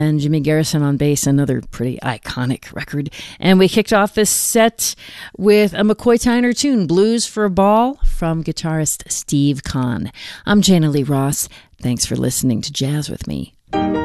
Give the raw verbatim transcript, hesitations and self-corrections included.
and Jimmy Garrison on bass, another pretty iconic record. And we kicked off this set with a McCoy Tyner tune, Blues for a Ball, from guitarist Steve Kahn. I'm Jana Lee Ross. Thanks for listening to Jazz with Me.